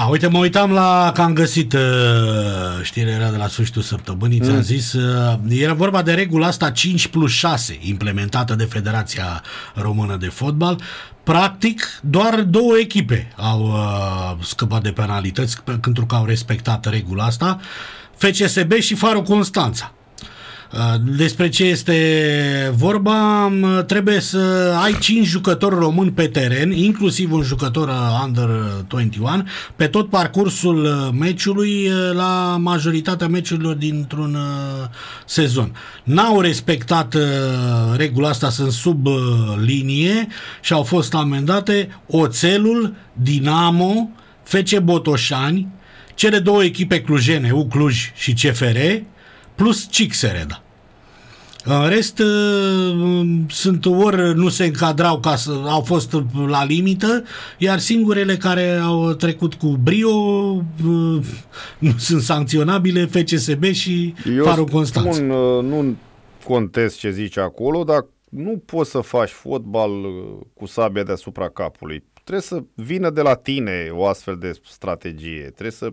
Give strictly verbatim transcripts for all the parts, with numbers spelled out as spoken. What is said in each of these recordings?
Da, uite, mă uitam la că am găsit uh, știrea era de la sfârșitul săptămânii, ți-am mm. zis, uh, era vorba de regula asta cinci plus șase, implementată de Federația Română de Fotbal. Practic, doar două echipe au uh, scăpat de penalități pentru că au respectat regula asta, F C S B și Faro Constanța. Despre ce este vorba? Trebuie să ai cinci jucători români pe teren, inclusiv un jucător under douăzeci și unu, pe tot parcursul meciului, la majoritatea meciurilor dintr-un sezon. N-au respectat regula asta, sunt sub linie și au fost amendate Oțelul, Dinamo, F C Botoșani, cele două echipe clujene, U Cluj și C F R, plus Cixereda. În rest, sunt ori nu se încadrau, ca să, au fost la limită, iar singurele care au trecut cu brio nu sunt sancționabile, F C S B și Faro Constanța. Eu nu contest ce zici acolo, dar nu poți să faci fotbal cu sabia deasupra capului. Trebuie să vină de la tine o astfel de strategie. Trebuie să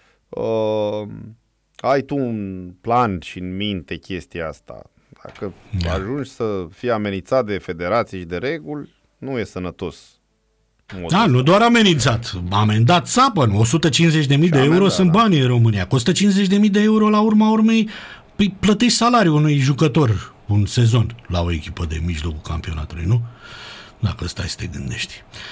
uh, ai tu un plan și în minte chestia asta. Dacă da. ajungi să fii amenințat de federații și de reguli, nu e sănătos. Da, nu doar amenințat, amendat țapăn, o sută cincizeci de mii de euro amendat, sunt banii da. în România. Cu o sută cincizeci de mii de euro la urma urmei plătești salariul unui jucător un sezon la o echipă de mijlocul campionatului, nu? Dacă stai să te gândești.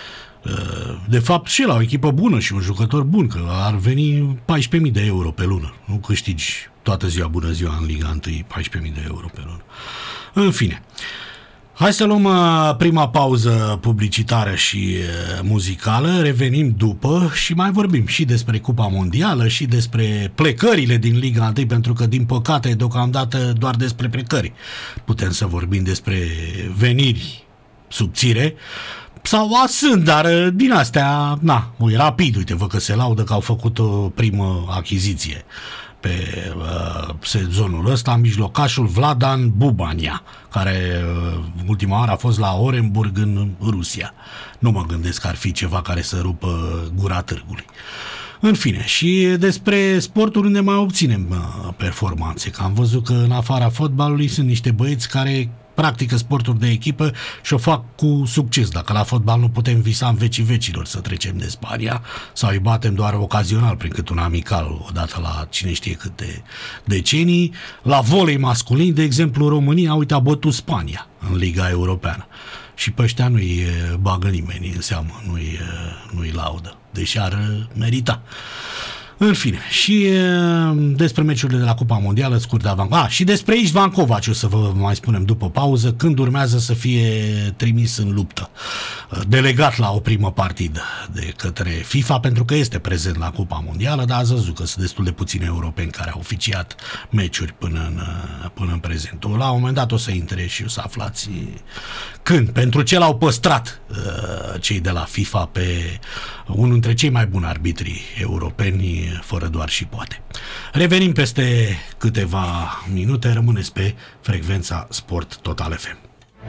De fapt și la o echipă bună și un jucător bun, că ar veni paisprezece mii de euro pe lună. Nu câștigi toată ziua, bună ziua, în Liga unu, paisprezece mii de euro pe lună. În fine, hai să luăm prima pauză publicitară și muzicală, revenim după și mai vorbim și despre Cupa Mondială și despre plecările din Liga unu, pentru că, din păcate, deocamdată doar despre plecări putem să vorbim, despre veniri subțire, sau a, sunt, dar din astea, na, ui, rapid, uite, văd că se laudă că au făcut o primă achiziție pe uh, sezonul ăsta, mijlocașul Vladan Bubania, care uh, ultima oară a fost la Orenburg în Rusia. Nu mă gândesc că ar fi ceva care să rupă gura târgului. În fine, și despre sporturi unde mai obținem uh, performanțe, că am văzut că în afara fotbalului sunt niște băieți care practică sporturi de echipă și o fac cu succes. Dacă la fotbal nu putem visa în vecii vecilor să trecem de Spania sau îi batem doar ocazional prin cât un amical odată la cine știe câte decenii, la volei masculin, de exemplu, România, uite, a bătut Spania în Liga Europeană. Și pe ăștia nu-i bagă nimeni în seamă, nu-i, nu-i laudă, deși ar merita. În fine, și e, despre meciurile de la Cupa Mondială, scurt avant. Ah, și despre Ișvan Covaci o să vă mai spunem după pauză, când urmează să fie trimis în luptă, delegat la o primă partidă de către FIFA, pentru că este prezent la Cupa Mondială, dar ați văzut că sunt destul de puțini europeni care au oficiat meciuri până în, până în prezent. La un moment dat o să intre și o să aflați când. Pentru ce l-au păstrat cei de la FIFA pe unul dintre cei mai buni arbitri europeni, fără doar și poate. Revenim peste câteva minute, rămâneți pe frecvența Sport Total F M.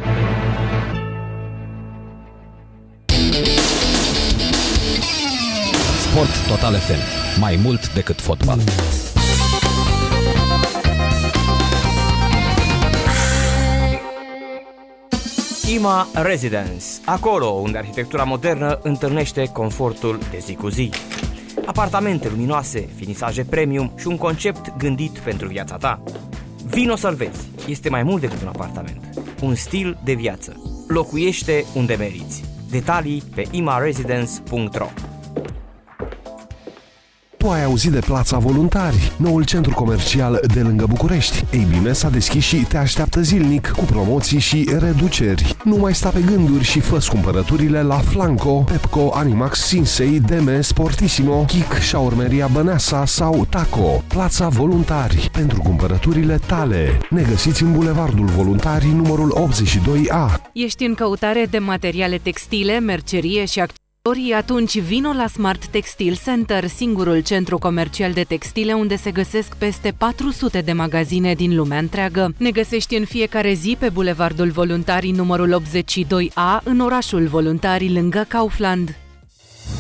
Sport Total F M, mai mult decât fotbal. IMA Residence, acolo unde arhitectura modernă întâlnește confortul de zi cu zi. Apartamente luminoase, finisaje premium și un concept gândit pentru viața ta. Vino să-l vezi. Este mai mult decât un apartament. Un stil de viață. Locuiește unde meriți. Detalii pe ima residence punct ro. Tu ai auzit de Plața Voluntari, noul centru comercial de lângă București. Ei bine, s-a deschis și te așteaptă zilnic cu promoții și reduceri. Nu mai sta pe gânduri și fă-ți cumpărăturile la Flanco, Pepco, Animax, Sinsei, Deme, Sportissimo, Kik, Șaurmeria Băneasa sau Taco. Plața Voluntari, pentru cumpărăturile tale. Ne găsiți în Bulevardul Voluntarii, numărul optzeci și doi A. Ești în căutare de materiale textile, mercerie și accesorii? Atunci vino la Smart Textile Center, singurul centru comercial de textile unde se găsesc peste patru sute de magazine din lumea întreagă. Ne găsești în fiecare zi pe Bulevardul Voluntarii numărul optzeci și doi A, în orașul Voluntarii, lângă Kaufland.